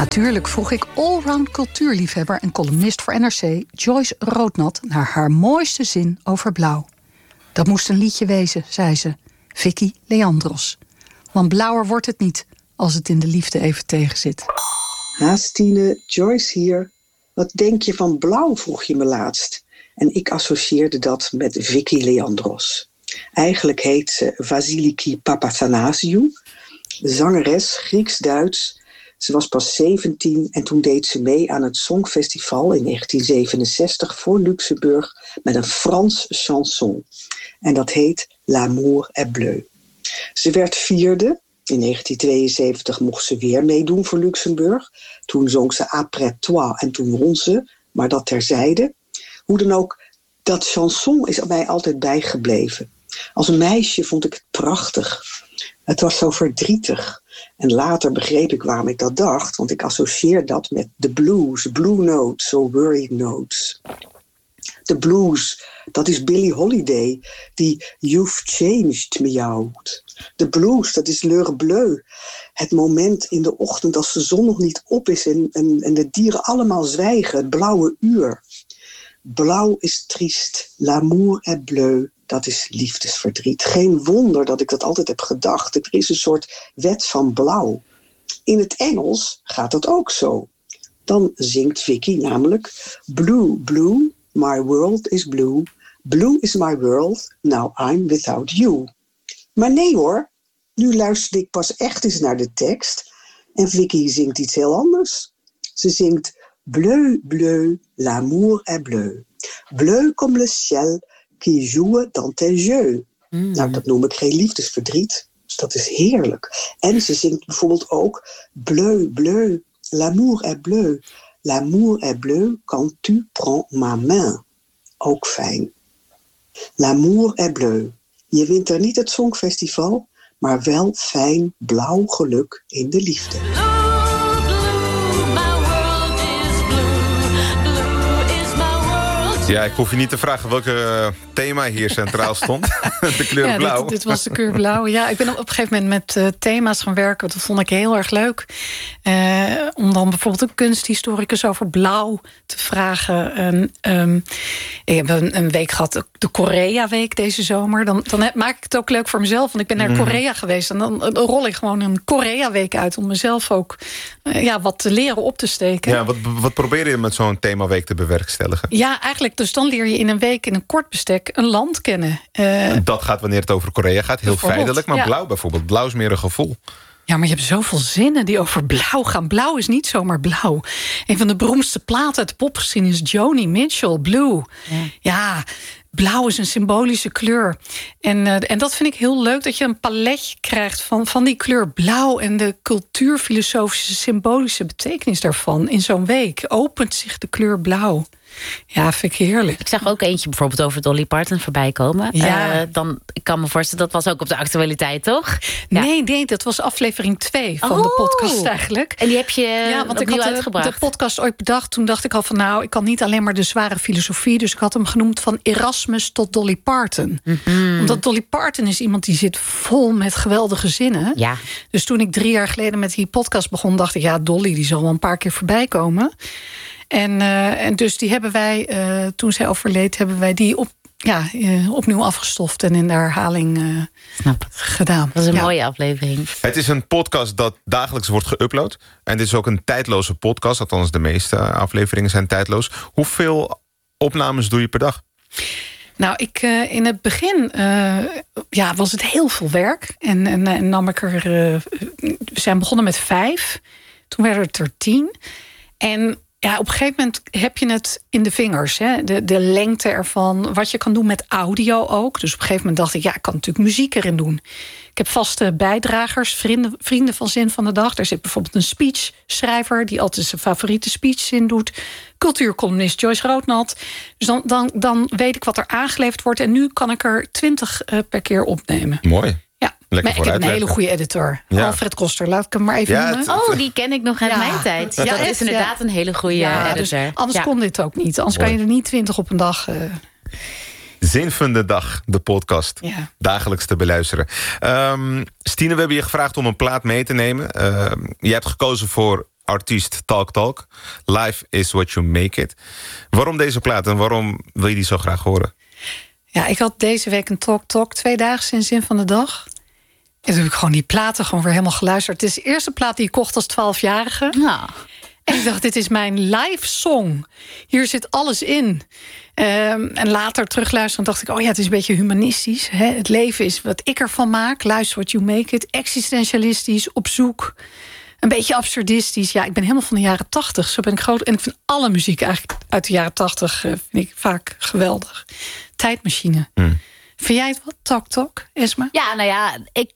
Natuurlijk vroeg ik allround cultuurliefhebber en columnist voor NRC... Joyce Roodnat naar haar mooiste zin over blauw. Dat moest een liedje wezen, zei ze. Vicky Leandros. Want blauwer wordt het niet als het in de liefde even tegenzit. Stine, Joyce hier. Wat denk je van blauw, vroeg je me laatst. En ik associeerde dat met Vicky Leandros. Eigenlijk heet ze Vasiliki Papathanasiou. Zangeres, Grieks-Duits. Ze was pas 17 en toen deed ze mee aan het Songfestival in 1967 voor Luxemburg met een Frans chanson. En dat heet L'amour est bleu. Ze werd vierde. In 1972 mocht ze weer meedoen voor Luxemburg. Toen zong ze Après toi en toen won ze, maar dat terzijde. Hoe dan ook, dat chanson is mij altijd bijgebleven. Als een meisje vond ik het prachtig. Het was zo verdrietig. En later begreep ik waarom ik dat dacht, want ik associeer dat met de blues, blue notes or worried notes. De blues, dat is Billie Holiday, die You've Changed meowt. De blues, dat is l'heure bleue. Het moment in de ochtend als de zon nog niet op is en de dieren allemaal zwijgen, het blauwe uur. Blauw is triest, l'amour est bleu. Dat is liefdesverdriet. Geen wonder dat ik dat altijd heb gedacht. Er is een soort wet van blauw. In het Engels gaat dat ook zo. Dan zingt Vicky namelijk Blue, blue, my world is blue. Blue is my world, now I'm without you. Maar nee hoor, nu luisterde ik pas echt eens naar de tekst. En Vicky zingt iets heel anders. Ze zingt Bleu, bleu, l'amour est bleu. Bleu comme le ciel qui joue dans tes yeux. Nou, dat noem ik geen liefdesverdriet. Dus dat is heerlijk. En ze zingt bijvoorbeeld ook Bleu, bleu, l'amour est bleu. L'amour est bleu quand tu prends ma main. Ook fijn. L'amour est bleu. Je wint er niet het Songfestival, maar wel fijn blauw geluk in de liefde. Ja, ik hoef je niet te vragen welke thema hier centraal stond. De kleur blauw. Dit was de kleur blauw. Ja, ik ben op een gegeven moment met thema's gaan werken. Dat vond ik heel erg leuk. Om dan bijvoorbeeld een kunsthistoricus over blauw te vragen. Ik heb een week gehad, de Korea-week deze zomer. Dan maak ik het ook leuk voor mezelf. Want ik ben naar Korea geweest. En dan rol ik gewoon een Korea-week uit. Om mezelf ook wat te leren op te steken. Ja, wat probeer je met zo'n themaweek te bewerkstelligen? Ja, eigenlijk. Dus dan leer je in een week, in een kort bestek, een land kennen. Dat gaat wanneer het over Korea gaat. Heel feitelijk. Maar blauw bijvoorbeeld. Blauw is meer een gevoel. Ja, maar je hebt zoveel zinnen die over blauw gaan. Blauw is niet zomaar blauw. Een van de beroemdste platen uit de popgeschiedenis is Joni Mitchell, Blue. Ja, blauw is een symbolische kleur. En dat vind ik heel leuk, dat je een paletje krijgt van die kleur blauw en de cultuurfilosofische, symbolische betekenis daarvan. In zo'n week opent zich de kleur blauw. Ja, vind ik heerlijk. Ik zag ook eentje bijvoorbeeld over Dolly Parton voorbij komen. Ja. Ik kan me voorstellen, dat was ook op de actualiteit, toch? Ja. Nee, dat was aflevering 2 van de podcast eigenlijk. En die heb je want ik had uitgebracht. de podcast ooit bedacht. Toen dacht ik al van ik kan niet alleen maar de zware filosofie. Dus ik had hem genoemd van Erasmus tot Dolly Parton. Omdat Dolly Parton is iemand die zit vol met geweldige zinnen. Ja. Dus toen ik 3 jaar geleden met die podcast begon, dacht ik, Dolly die zal wel een paar keer voorbij komen. En dus die hebben wij, toen zij overleed, hebben wij die opnieuw afgestoft en in de herhaling gedaan. Dat is een mooie aflevering. Het is een podcast dat dagelijks wordt geüpload. En dit is ook een tijdloze podcast. Althans, de meeste afleveringen zijn tijdloos. Hoeveel opnames doe je per dag? Nou, in het begin was het heel veel werk. En nam ik er... we zijn begonnen met 5. Toen werden het er 10. En ja, op een gegeven moment heb je het in de vingers. Hè? De lengte ervan, wat je kan doen met audio ook. Dus op een gegeven moment dacht ik, ik kan natuurlijk muziek erin doen. Ik heb vaste bijdragers, vrienden van Zin van de Dag. Daar zit bijvoorbeeld een speechschrijver die altijd zijn favoriete speech in doet. Cultuurcolumnist Joyce Roodnat. Dus dan weet ik wat er aangeleverd wordt. En nu kan ik er 20 per keer opnemen. Mooi. Ja. Maar ik heb een hele goede editor. Ja. Alfred Koster, laat ik hem maar even noemen. Die ken ik nog uit mijn tijd. Ja, dat is inderdaad een hele goede editor. Dus anders kon dit ook niet. Anders kan je er niet 20 op een dag... Zin van de Dag, de podcast. Ja. Dagelijks te beluisteren. Stine, we hebben je gevraagd om een plaat mee te nemen. Je hebt gekozen voor artiest Talk. Life is what you make it. Waarom deze plaat en waarom wil je die zo graag horen? Ja, ik had deze week een Talk 2 dagen in Zin van de Dag. En toen heb ik gewoon die platen gewoon weer helemaal geluisterd. Het is de eerste plaat die ik kocht als 12-jarige. Nou. En ik dacht, dit is mijn live song. Hier zit alles in. En later terugluisteren dacht ik... oh ja, het is een beetje humanistisch. Hè? Het leven is wat ik ervan maak. Luister what you make it. Existentialistisch, op zoek. Een beetje absurdistisch. Ja, ik ben helemaal van de jaren 80. Zo ben ik groot. En ik vind alle muziek eigenlijk uit de jaren 80... vind ik vaak geweldig. Tijdmachine. Vind jij het wat, Talk, Esma? Ja, nou ja,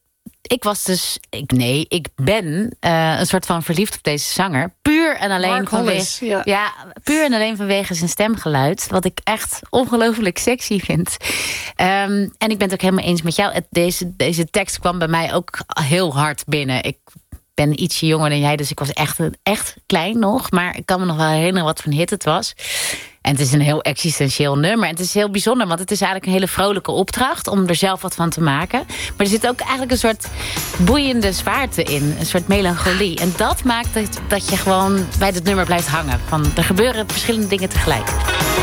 ik ben een soort van verliefd op deze zanger. Puur en alleen vanwege zijn stemgeluid. Wat ik echt ongelooflijk sexy vind. En ik ben het ook helemaal eens met jou. Deze tekst kwam bij mij ook heel hard binnen. Ik ben ietsje jonger dan jij, dus ik was echt klein nog. Maar ik kan me nog wel herinneren wat voor een hit het was. En het is een heel existentieel nummer. En het is heel bijzonder, want het is eigenlijk een hele vrolijke opdracht... om er zelf wat van te maken. Maar er zit ook eigenlijk een soort boeiende zwaarte in. Een soort melancholie. En dat maakt dat je gewoon bij het nummer blijft hangen. Van, er gebeuren verschillende dingen tegelijk.